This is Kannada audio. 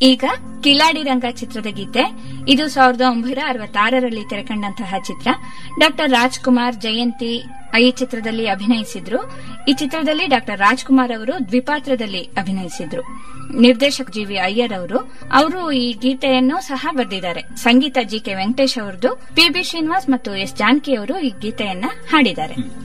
ಈಗ ಕಿಲಾಡಿ ರಂಗ ಚಿತ್ರದ ಗೀತೆ. ಇದು 1966ರಲ್ಲಿ ತೆರೆಕಂಡಂತಹ ಚಿತ್ರ. ಡಾ ರಾಜ್ಕುಮಾರ್, ಜಯಂತಿ ಈ ಚಿತ್ರದಲ್ಲಿ ಅಭಿನಯಿಸಿದ್ರು. ಈ ಚಿತ್ರದಲ್ಲಿ ಡಾ ರಾಜ್ಕುಮಾರ್ ಅವರು ದ್ವಿಪಾತ್ರದಲ್ಲಿ ಅಭಿನಯಿಸಿದ್ರು. ನಿರ್ದೇಶಕ ಜಿ.ವಿ. ಅಯ್ಯರ್ ಅವರು ಈ ಗೀತೆಯನ್ನು ಸಹ ಬರೆದಿದ್ದಾರೆ. ಸಂಗೀತ ಜಿ.ಕೆ. ವೆಂಕಟೇಶ್ ಅವರದು. ಪಿ.ಬಿ. ಶ್ರೀನಿವಾಸ್ ಮತ್ತು ಎಸ್ ಜಾನಕಿ ಅವರು ಈ ಗೀತೆಯನ್ನ ಹಾಡಿದ್ದಾರೆ.